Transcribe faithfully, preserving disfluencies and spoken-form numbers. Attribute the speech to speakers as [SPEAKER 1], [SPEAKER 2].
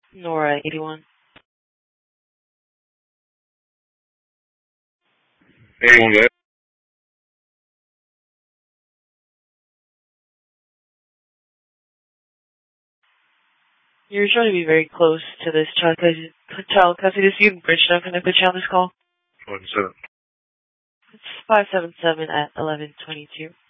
[SPEAKER 1] Nora, eighty-one.
[SPEAKER 2] eighty-one, good.
[SPEAKER 1] You're trying to be very close to this child, child custody dispute bridge. I'm going to put you on this call.
[SPEAKER 2] twenty-seven.
[SPEAKER 1] It's five seven seven at eleven twenty-two.